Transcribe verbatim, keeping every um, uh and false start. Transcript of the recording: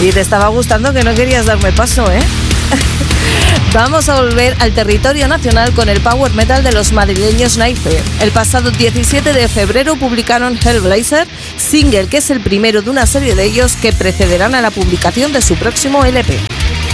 Si te estaba gustando que no querías darme paso, ¿eh? Vamos a volver al territorio nacional con el power metal de los madrileños Nightfear. El pasado diecisiete de febrero publicaron Hellblazer, single que es el primero de una serie de ellos que precederán a la publicación de su próximo L P.